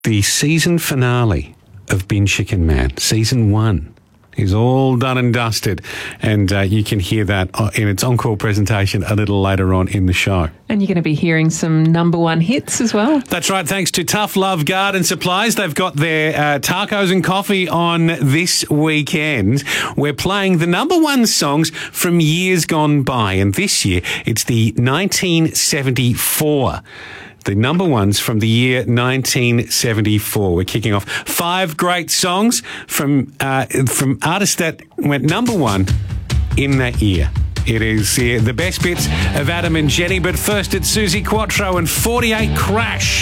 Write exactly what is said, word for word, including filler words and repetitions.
The season finale of Bin Chicken Man, season one, is all done and dusted, and uh, you can hear that in its encore presentation a little later on in the show. And you're going to be hearing some number one hits as well. That's right, thanks to Tough Love Garden Supplies. They've got their uh, tacos and coffee on this weekend. We're playing the number one songs from years gone by, and this year it's the nineteen seventy-four. The number ones from the year nineteen seventy-four. We're kicking off five great songs from uh, from artists that went number one in that year. It is uh, the best bits of Adam and Jenny, but first it's Suzi Quatro and forty-eight Crash.